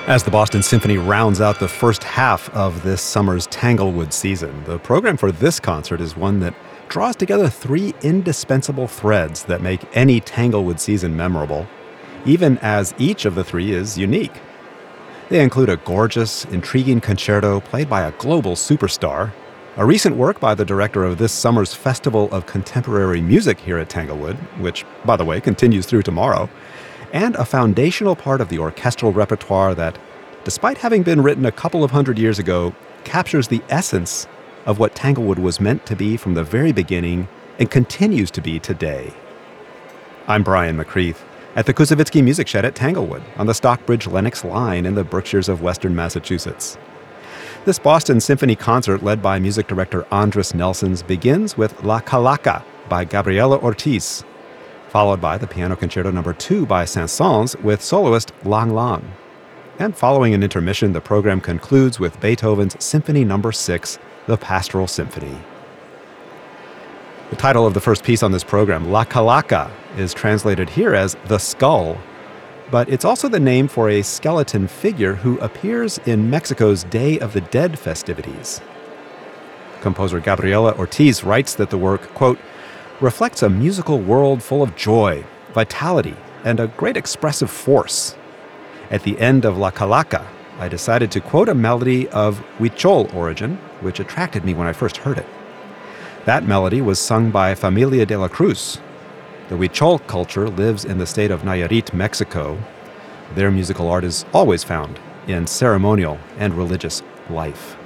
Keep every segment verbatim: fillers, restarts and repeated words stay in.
As the Boston Symphony rounds out the first half of this summer's Tanglewood season, the program for this concert is one that draws together three indispensable threads that make any Tanglewood season memorable, even as each of the three is unique. They include a gorgeous, intriguing concerto played by a global superstar, a recent work by the director of this summer's Festival of Contemporary Music here at Tanglewood, which, by the way, continues through tomorrow, and a foundational part of the orchestral repertoire that, despite having been written a couple of hundred years ago, captures the essence of what Tanglewood was meant to be from the very beginning and continues to be today. I'm Brian McCreath at the Kusavitsky Music Shed at Tanglewood on the Stockbridge Lenox line in the Berkshires of Western Massachusetts. This Boston Symphony concert, led by music director Andres Nelsons, begins with La Calaca by Gabriela Ortiz, followed by the Piano Concerto Number two by Saint-Saëns with soloist Lang Lang. And following an intermission, the program concludes with Beethoven's Symphony Number six, the Pastoral Symphony. The title of the first piece on this program, La Calaca, is translated here as The Skull, but it's also the name for a skeleton figure who appears in Mexico's Day of the Dead festivities. Composer Gabriela Ortiz writes that the work, quote, reflects a musical world full of joy, vitality, and a great expressive force. At the end of La Calaca, I decided to quote a melody of Huichol origin, which attracted me when I first heard it. That melody was sung by Familia de la Cruz. The Huichol culture lives in the state of Nayarit, Mexico. Their musical art is always found in ceremonial and religious life.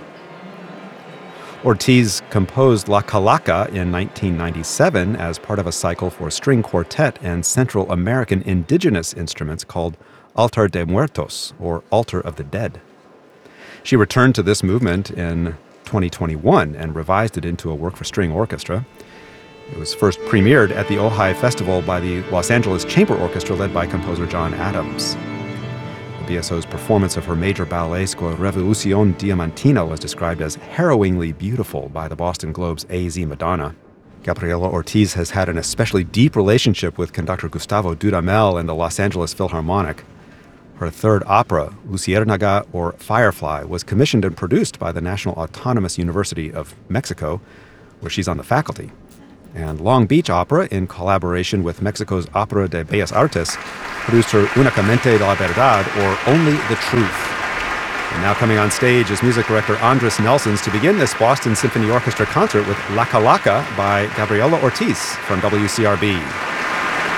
Ortiz composed La Calaca in nineteen ninety-seven as part of a cycle for string quartet and Central American indigenous instruments called Altar de Muertos, or Altar of the Dead. She returned to this movement in twenty twenty-one and revised it into a work for string orchestra. It was first premiered at the Ojai Festival by the Los Angeles Chamber Orchestra led by composer John Adams. B S O's performance of her major ballet score Revolución Diamantina was described as harrowingly beautiful by the Boston Globe's A Z Madonna. Gabriela Ortiz has had an especially deep relationship with conductor Gustavo Dudamel and the Los Angeles Philharmonic. Her third opera, Luciérnaga or Firefly, was commissioned and produced by the National Autonomous University of Mexico, where she's on the faculty. And Long Beach Opera, in collaboration with Mexico's Opera de Bellas Artes, produced her Únicamente la Verdad, or Only the Truth. And now coming on stage is music director Andres Nelsons to begin this Boston Symphony Orchestra concert with La Calaca by Gabriela Ortiz from W C R B.